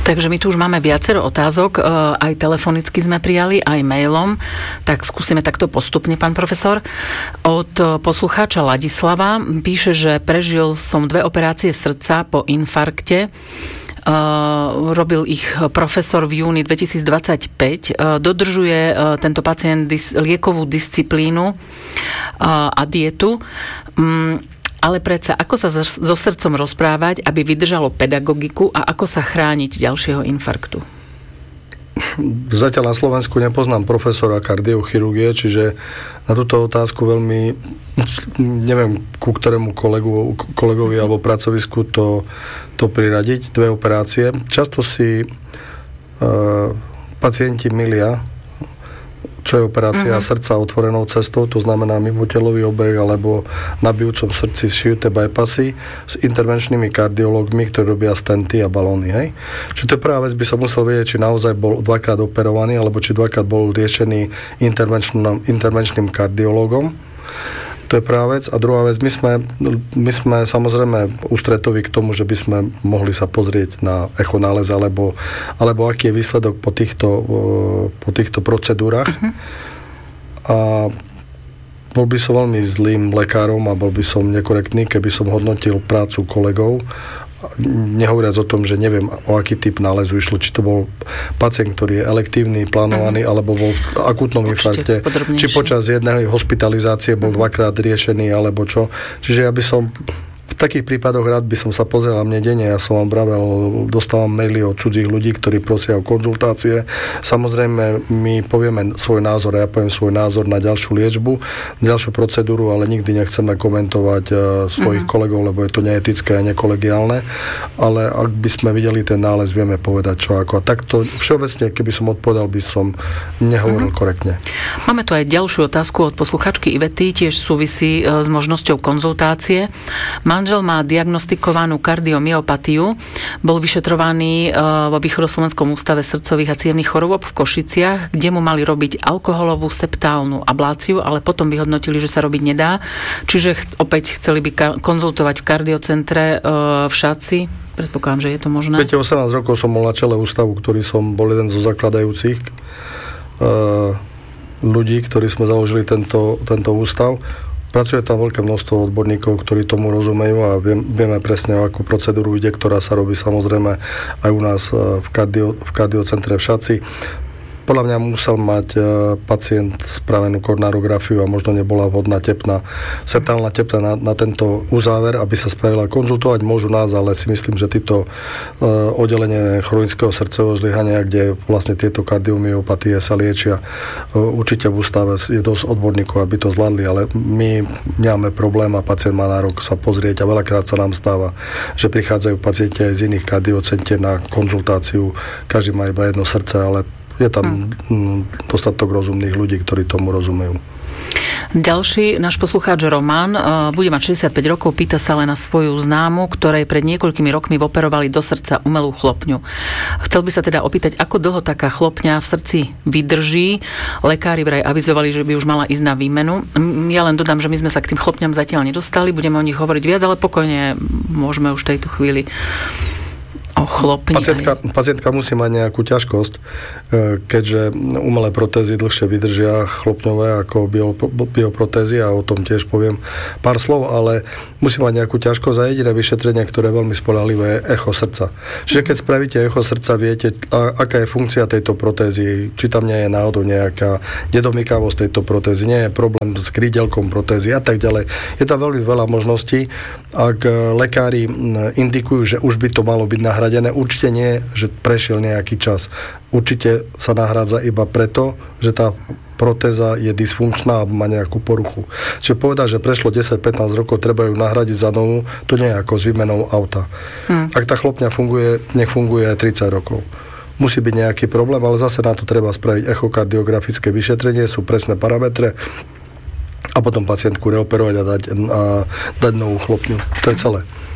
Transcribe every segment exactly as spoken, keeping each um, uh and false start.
Takže my tu už máme viacero otázok, aj telefonicky sme prijali, aj mailom, tak skúsime takto postupne, pán profesor. Od poslucháča Ladislava píše, že prežil som dve operácie srdca po infarkte. Uh, robil ich profesor v júni dvetisícdvadsaťpäť. Uh, dodržuje uh, tento pacient dis- liekovú disciplínu uh, a dietu. Um, ale predsa, ako sa so srdcom rozprávať, aby vydržalo pedagogiku a ako sa chrániť ďalšieho infarktu? Zatiaľ na Slovensku nepoznám profesora kardiochirurgie, čiže na túto otázku veľmi neviem, ku ktorému kolegu, kolegovi alebo pracovisku to, to priradiť. Dve operácie. Často si uh, pacienti milia, čo je operácia uh-huh. srdca otvorenou cestou, to znamená mimotelový obeh alebo na bijúcom srdci šijuté bypassy s intervenčnými kardiológmi, ktorí robia stenty a balóny. Hej? Čiže to je prvá vec, by som musel vedieť, či naozaj bol dvakrát operovaný, alebo či dvakrát bol riešený intervenčným, intervenčným kardiológom. To je prvá vec. A druhá vec, my sme, my sme samozrejme ústretoví k tomu, že by sme mohli sa pozrieť na echonález, alebo, alebo aký je výsledok po týchto, po týchto procedúrach. Uh-huh. A bol by som veľmi zlým lekárom a bol by som nekorektný, keby som hodnotil prácu kolegov, nehovoriac o tom, že neviem, o aký typ nálezu išlo, či to bol pacient, ktorý je elektívny, plánovaný, uh-huh. alebo bol v akútnom infarkte, či počas jednej hospitalizácie bol uh-huh. dvakrát riešený, alebo čo. Čiže ja by som v takých prípadoch rád by som sa pozrel, mne denne, ja som vám vravel, dostávam maily od cudzích ľudí, ktorí prosia o konzultácie. Samozrejme, my povieme svoj názor, ja poviem svoj názor na ďalšiu liečbu, ďalšiu procedúru, ale nikdy nechceme komentovať uh, svojich uh-huh. kolegov, lebo je to neetické a nekolegiálne. Ale ak by sme videli ten nález, vieme povedať čo ako. A takto všeobecne, keby som odpovedal, by som nehovoril uh-huh. korektne. Máme tu aj ďalšiu otázku od posluchačky Ivety, tiež súvisí uh, s možnosťou konzultácie. Manžel má diagnostikovanú kardiomyopatiu, bol vyšetrovaný vo Východoslovenskom ústave srdcových a cievnych chorôb v Košiciach, kde mu mali robiť alkoholovú septálnu abláciu, ale potom vyhodnotili, že sa robiť nedá. Čiže opäť chceli by konzultovať v kardiocentre v Šaci. Predpokladám, že je to možné. Viete, osemnásť rokov som bol na čele ústavu, ktorý som bol jeden zo zakladajúcich ľudí, ktorí sme založili tento, tento ústav. Pracuje tam veľké množstvo odborníkov, ktorí tomu rozumejú a vieme presne, o akú procedúru ide, ktorá sa robí samozrejme aj u nás v, kardio, v kardiocentre v Šaci. Podľa mňa musel mať pacient spravenú koronarografiu a možno nebola vhodná tepna, septálna tepna na, na tento uzáver, aby sa spravila. Konzultovať môžu nás, ale si myslím, že títo uh, oddelenie chronického srdcového zlyhania, kde vlastne tieto kardiomyopatie sa liečia, uh, určite v ústave je dosť odborníkov, aby to zvládli, ale my nemáme problém a pacient má nárok sa pozrieť a veľakrát sa nám stáva, že prichádzajú pacienti aj z iných kardiocentier na konzultáciu. Každý má iba jedno srdce, ale je tam hmm. dostatok rozumných ľudí, ktorí tomu rozumejú. Ďalší náš poslucháč Roman bude mať šesťdesiatpäť rokov, pýta sa len na svoju známu, ktorej pred niekoľkými rokmi operovali do srdca umelú chlopňu. Chcel by sa teda opýtať, ako dlho taká chlopňa v srdci vydrží. Lekári vraj avizovali, že by už mala ísť na výmenu. Ja len dodám, že my sme sa k tým chlopňam zatiaľ nedostali, budeme o nich hovoriť viac, ale pokojne môžeme už v tejto chvíli Pacientka, pacientka musí mať nejakú ťažkosť, keďže umelé protézy dlhšie vydržia chlopňové ako bio, bioprotézy a o tom tiež poviem pár slov, ale musí mať nejakú ťažkosť a jediné vyšetrenie, ktoré je veľmi spoľahlivé, je echo srdca. Čiže keď spravíte echo srdca, viete, aká je funkcia tejto protézy, či tam nie je náhodou nejaká nedomykavosť tejto protézy, nie je problém s krídelkom protézy a tak ďalej. Je tam veľmi veľa možností. Ak lekári indikujú, že už by to malo byť nahradené, určite nie, že prešiel nejaký čas. Určite sa nahrádza iba preto, že tá protéza je dysfunkčná a má nejakú poruchu. Čiže povedať, že prešlo desať pätnásť rokov, treba ju nahradiť za novú, to nie je ako s výmenou auta. Hmm. Ak tá chlopňa funguje, nech funguje aj tridsať rokov. Musí byť nejaký problém, ale zase na to treba spraviť echokardiografické vyšetrenie, sú presné parametre a potom pacientku reoperovať a dať, a dať novú chlopňu. To je celé.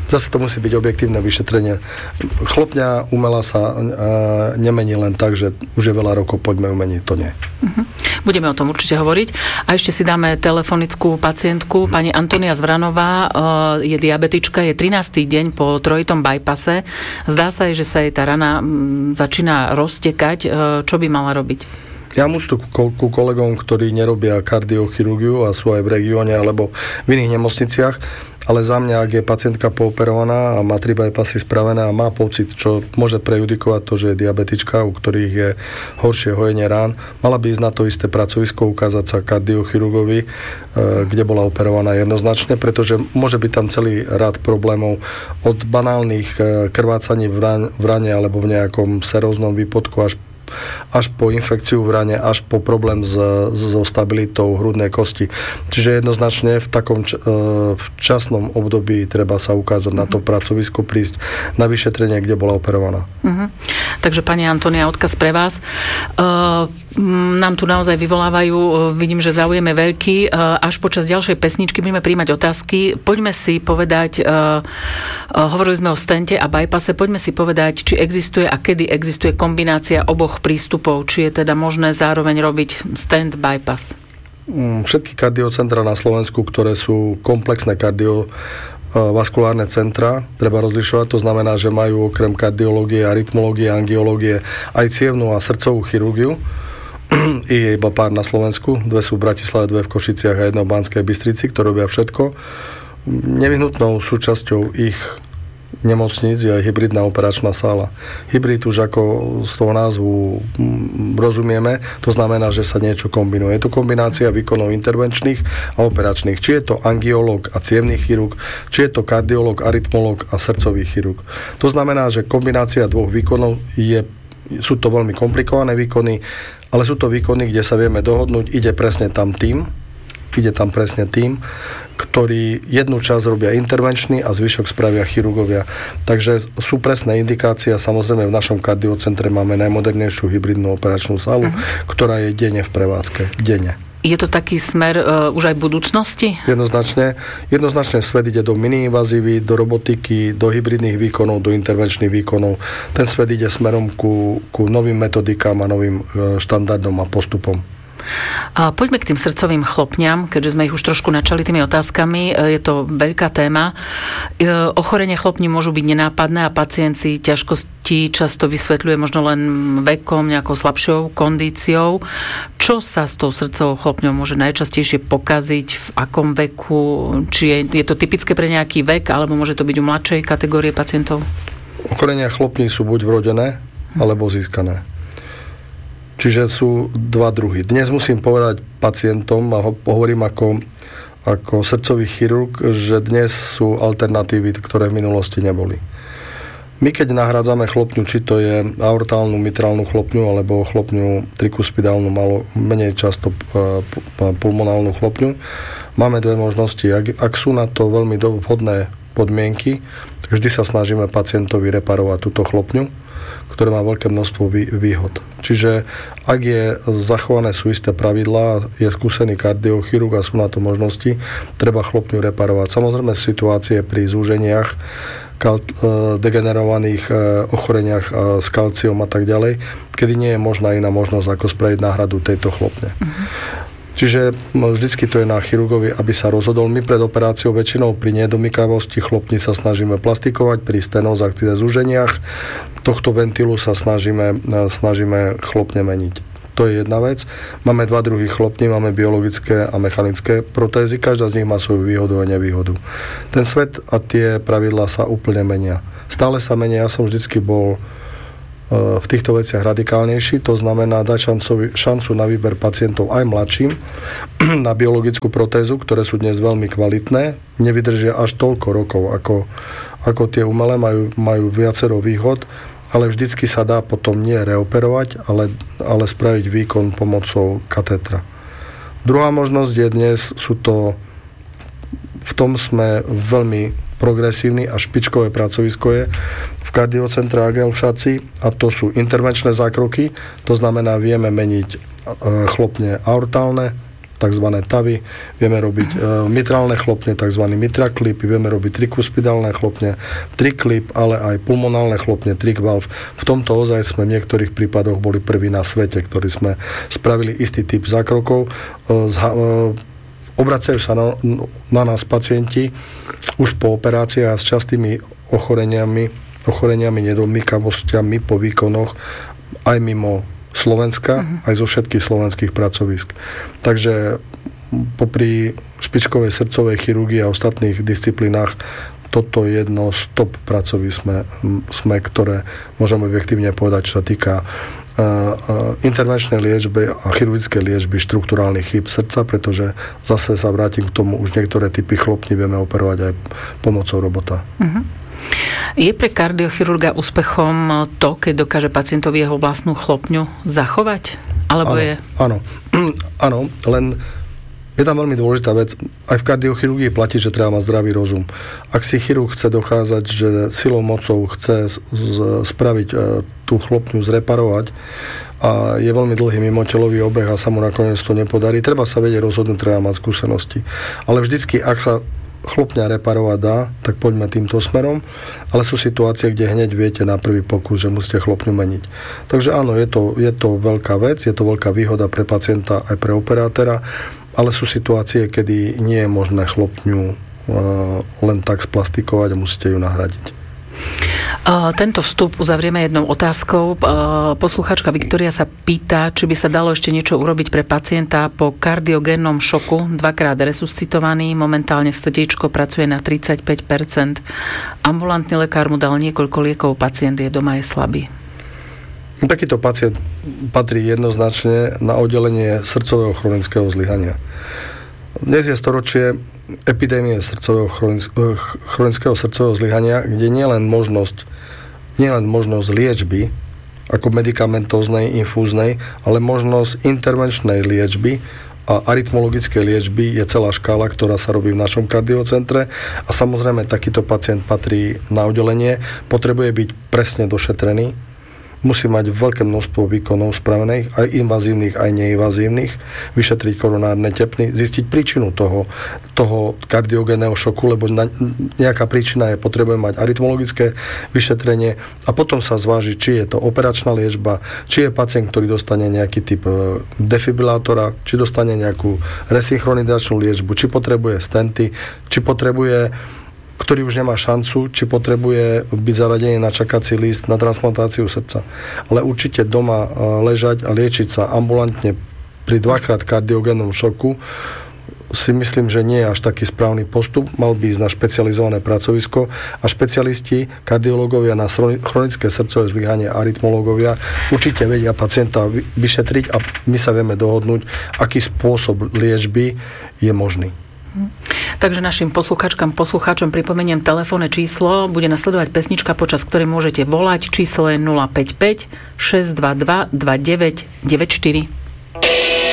Zase to musí byť objektívne vyšetrenie. Chlopňa umelá sa nemení len tak, že už je veľa rokov, poďme ju meniť, to nie. Uh-huh. Budeme o tom určite hovoriť. A ešte si dáme telefonickú pacientku. Pani Antonia Zvranová je diabetička, je trinásty deň po trojitom bypasse. Zdá sa jej, že sa jej tá rana začína roztekať. Čo by mala robiť? Ja musím ku kolegom, ktorí nerobia kardiochirurgiu a sú aj v regióne alebo v iných nemocniciach, ale za mňa, ak je pacientka pooperovaná a má tri bypassy spravené a má pocit, čo môže prejudikovať to, že je diabetička, u ktorých je horšie hojenie rán, mala by ísť na to isté pracovisko, ukázať sa kardiochirurgovi, kde bola operovaná jednoznačne, pretože môže byť tam celý rád problémov od banálnych krvácaní v rane alebo v nejakom seróznom výpadku až až po infekciu v rane, až po problém s, so stabilitou hrudnej kosti. Čiže jednoznačne v takom č, včasnom období treba sa ukázať na to pracovisko, prísť na vyšetrenie, kde bola operovaná. Uh-huh. Takže pani Antonia, odkaz pre vás. Uh, nám tu naozaj vyvolávajú, uh, vidím, že záujem je veľký. Uh, až počas ďalšej pesničky budeme príjmať otázky. Poďme si povedať, uh, uh, hovorili sme o stente a bypasse, poďme si povedať, či existuje a kedy existuje kombinácia oboch prístupov, či je teda možné zároveň robiť stent bypass? Všetky kardiocentra na Slovensku, ktoré sú komplexné kardiovaskulárne centra, treba rozlišovať. To znamená, že majú okrem kardiológie, arytmológie, angiológie aj cievnu a srdcovú chirurgiu. Je iba pár na Slovensku. Dve sú v Bratislave, dve v Košiciach a jedno v Banskej Bystrici, ktoré robia všetko. Nevyhnutnou súčasťou ich nemocníc je aj hybridná operačná sála. Hybrid už ako z toho názvu rozumieme, to znamená, že sa niečo kombinuje. Je to kombinácia výkonov intervenčných a operačných. Či je to angiológ a cievny chirurg, či je to kardiológ, arytmológ a srdcový chirurg. To znamená, že kombinácia dvoch výkonov je, sú to veľmi komplikované výkony, ale sú to výkony, kde sa vieme dohodnúť, ide presne tam tým, ide tam presne tým, ktorí jednu časť robia intervenčný a zvyšok spravia chirurgovia. Takže sú presné indikácie a samozrejme v našom kardiocentre máme najmodernejšiu hybridnú operačnú sálu, uh-huh. ktorá je denne v prevádzke. Denne. Je to taký smer uh, už aj budúcnosti? Jednoznačne. Jednoznačne svet ide do mini-invazívy, do robotiky, do hybridných výkonov, do intervenčných výkonov. Ten svet ide smerom ku, ku novým metodikám a novým uh, štandardom a postupom. A poďme k tým srdcovým chlopňam, keďže sme ich už trošku načali tými otázkami. Je to veľká téma. Ochorenie chlopní môžu byť nenápadné a pacient si ťažkosti často vysvetľuje možno len vekom, nejakou slabšou kondíciou. Čo sa s tou srdcovou chlopňou môže najčastejšie pokaziť, v akom veku? Či je, je to typické pre nejaký vek, alebo môže to byť u mladšej kategórie pacientov? Ochorenia chlopní sú buď vrodené, alebo získané. Čiže sú dva druhy. Dnes musím povedať pacientom, a hovorím ako, ako srdcový chirurg, že dnes sú alternatívy, ktoré v minulosti neboli. My keď nahrádzame chlopňu, či to je aortálnu, mitrálnu chlopňu, alebo chlopňu trikuspidálnu, malo menej často pulmonálnu chlopňu, máme dve možnosti. Ak, ak sú na to veľmi vhodné podmienky, vždy sa snažíme pacientovi reparovať túto chlopňu, ktoré má veľké množstvo výhod. Čiže ak je zachované sú isté pravidlá, je skúsený kardiochirurg a sú na to možnosti, treba chlopňu reparovať. Samozrejme situácie pri zúženiach, kal- degenerovaných ochoreniach s kalciom a tak ďalej, kedy nie je možná iná možnosť, ako spraviť náhradu tejto chlopne. Uh-huh. Čiže vždycky to je na chirurgovi, aby sa rozhodol. My pred operáciou väčšinou pri nedomykavosti chlopní sa snažíme plastikovať, pri stenózach, teda zúženiach tohto ventilu sa snažíme, snažíme chlopne meniť. To je jedna vec. Máme dva druhy chlopní, máme biologické a mechanické protézy, každá z nich má svoju výhodu a nevýhodu. Ten svet a tie pravidlá sa úplne menia. Stále sa menia, ja som vždycky bol v týchto veciach radikálnejší, to znamená dať šancovi, šancu na výber pacientov aj mladším na biologickú protézu, ktoré sú dnes veľmi kvalitné, nevydržia až toľko rokov, ako, ako tie umelé, majú, majú viacero výhod, ale vždycky sa dá potom nie reoperovať, ale, ale spraviť výkon pomocou katétra. Druhá možnosť je dnes, sú to, v tom sme veľmi progresívny a špičkové pracovisko je v kardiocentre á gé el v Šaci a to sú intervenčné zákroky, to znamená vieme meniť chlopne aortálne, tzv. Tavy, vieme robiť uh, mitrálne chlopne, tzv. Mitraklipy, vieme robiť trikuspidálne chlopne, triklip, ale aj pulmonálne chlopne, trikvalv. V tomto ozaj sme v niektorých prípadoch boli prví na svete, ktorí sme spravili istý typ zákrokov. Uh, zha, uh, obracajú sa na, na nás pacienti už po operácii a s častými ochoreniami, ochoreniami, nedomýkavosťami po výkonoch aj mimo Slovenska, uh-huh. aj zo všetkých slovenských pracovisk. Takže popri špičkovej srdcovej chirurgii a ostatných disciplínach toto je jedno z top pracovísk sme, sme, ktoré môžeme objektívne povedať, čo sa týka uh, uh, intervenčnej liečby a chirurgickej liečby štrukturálnych chýb srdca, pretože zase sa vrátim k tomu, už niektoré typy chlopní vieme operovať aj pomocou robota. Uh-huh. Je pre kardiochirurga úspechom to, keď dokáže pacientovi jeho vlastnú chlopňu zachovať? Alebo áno, je... áno, áno, len je tam veľmi dôležitá vec. Aj v kardiochirurgii platí, že treba mať zdravý rozum. Ak si chirurg chce dokázať, že silou mocou chce z, z, spraviť e, tú chlopňu, zreparovať a je veľmi dlhý mimotelový obeh a sa mu nakoniec to nepodarí, treba sa vedieť rozhodnúť, treba mať skúsenosti. Ale vždycky, ak sa chlopňa reparovať dá, tak poďme týmto smerom, ale sú situácie, kde hneď viete na prvý pokus, že musíte chlopňu meniť. Takže áno, je to, je to veľká vec, je to veľká výhoda pre pacienta aj pre operátora, ale sú situácie, kedy nie je možné chlopňu uh, len tak splastikovať a musíte ju nahradiť. Tento vstup uzavrieme jednou otázkou. Posluchačka Viktória sa pýta, či by sa dalo ešte niečo urobiť pre pacienta po kardiogénnom šoku, dvakrát resuscitovaný, momentálne srdiečko pracuje na tridsaťpäť percent. Ambulantný lekár mu dal niekoľko liekov, pacient je doma, je slabý. Takýto pacient patrí jednoznačne na oddelenie srdcového chronického zlyhania. Dnes je storočie epidémie srdcového chronického srdcového zlyhania, kde nie len možnosť, nie len možnosť liečby, ako medikamentóznej, infúznej, ale možnosť intervenčnej liečby a arytmologickej liečby je celá škála, ktorá sa robí v našom kardiocentre a samozrejme takýto pacient patrí na oddelenie, potrebuje byť presne došetrený, musí mať veľké množstvo výkonov spravených, aj invazívnych, aj neinvazívnych, vyšetriť koronárne tepny, zistiť príčinu toho, toho kardiogénneho šoku, lebo na, nejaká príčina je, potrebuje mať arytmologické vyšetrenie a potom sa zváži, či je to operačná liečba, či je pacient, ktorý dostane nejaký typ defibrilátora, či dostane nejakú resynchronizačnú liečbu, či potrebuje stenty, či potrebuje ktorý už nemá šancu, či potrebuje byť zaradený na čakací list na transplantáciu srdca. Ale určite doma ležať a liečiť sa ambulantne pri dvakrát kardiogénnom šoku si myslím, že nie je až taký správny postup. Mal by ísť na špecializované pracovisko a špecialisti, kardiológovia na chronické srdcové zlyhanie, arytmológovia určite vedia pacienta vyšetriť a my sa vieme dohodnúť, aký spôsob liečby je možný. Takže našim posluchačkám, poslucháčom pripomeniem telefónne číslo. Bude nasledovať pesnička, počas ktorej môžete volať. Číslo je nula päť päť šesť dva dva dva deväť deväť štyri.